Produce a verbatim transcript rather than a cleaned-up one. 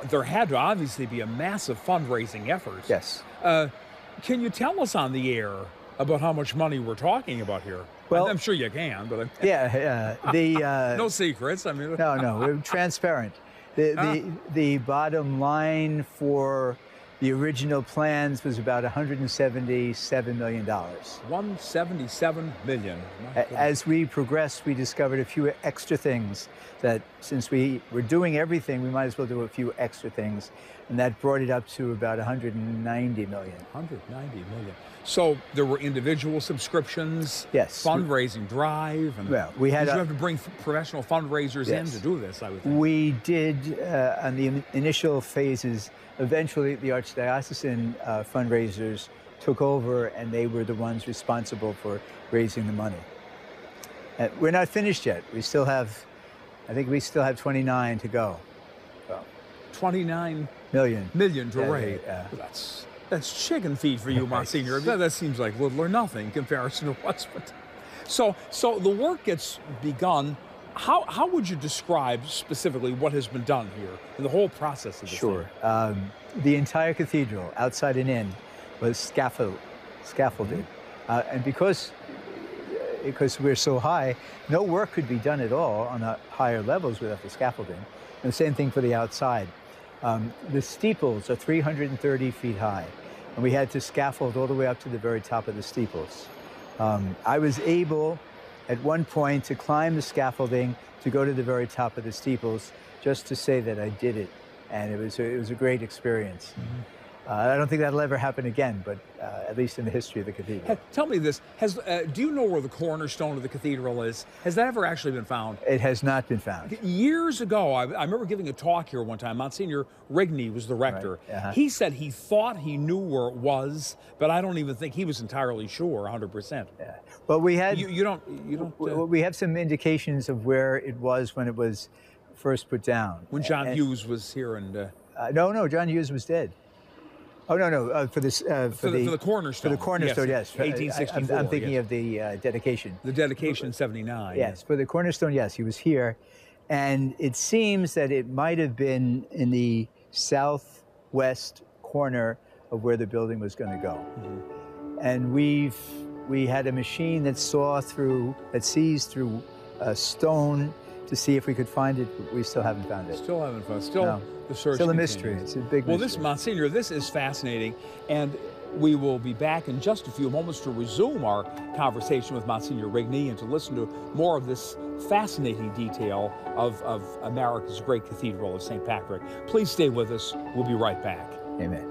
there had to obviously be a massive fundraising effort. Yes. Uh, can you tell us on the air about how much money we're talking about here? Well, I'm sure you can, but I'm, yeah, uh, the uh, no secrets. I mean, no, no, we're transparent. The the the bottom line for the original plans was about one hundred seventy-seven million dollars. one hundred seventy-seven million. As we progressed, we discovered a few extra things that, since we were doing everything, we might as well do a few extra things, and that brought it up to about one hundred ninety million. one hundred ninety million. So there were individual subscriptions, yes, fundraising drive, and well, we had did a, you have to bring professional fundraisers yes. in to do this, I would think. We did uh, on the initial phases. Eventually, the Archdiocesan uh, fundraisers took over, and they were the ones responsible for raising the money. Uh, we're not finished yet. We still have, I think we still have twenty-nine to go. So. twenty-nine million. Million to yeah, raise. Yeah, yeah. That's that's chicken feed for you, Monsignor. that, that seems like little or nothing in comparison to what's. But so so the work gets begun. How how would you describe specifically what has been done here in the whole process of this? Sure. Um, the entire cathedral, outside and in, was scaffold, scaffolded, mm-hmm. uh, and because because we're so high, no work could be done at all on the higher levels without the scaffolding. And the same thing for the outside. Um, the steeples are three hundred thirty feet high, and we had to scaffold all the way up to the very top of the steeples. Um, I was able, at one point, to climb the scaffolding to go to the very top of the steeples, just to say that I did it, and it was a, it was a great experience. Mm-hmm. uh, I don't think that'll ever happen again, but uh, at least in the history of the cathedral. Hey, tell me this: Has uh, do you know where the cornerstone of the cathedral is? Has that ever actually been found? It has not been found. Years ago, I, I remember giving a talk here one time. Monsignor Rigney was the rector. Right. Uh-huh. He said he thought he knew where it was, but I don't even think he was entirely sure, one hundred percent. Yeah. Well, we had you, you don't you don't. Uh, we have some indications of where it was when it was first put down. When John and, Hughes was here, and uh, uh, no, no, John Hughes was dead. Oh no, no, uh, for this uh, for, for, the, the, for the cornerstone. For the cornerstone, yes. yes. eighteen sixty-four. I, I'm, I'm thinking yes. of the uh, dedication. The dedication in seventy-nine. Yes, for the cornerstone, yes, he was here, and it seems that it might have been in the southwest corner of where the building was going to go. Mm-hmm. And we've we had a machine that saw through, that sees through uh, stone to see if we could find it, but we still haven't found it. Still haven't found it. Still, no. the search Still a continues. mystery. It's a big well, mystery. this, Monsignor, this is fascinating, and we will be back in just a few moments to resume our conversation with Monsignor Rigney and to listen to more of this fascinating detail of, of America's great cathedral of Saint Patrick. Please stay with us. We'll be right back. Amen.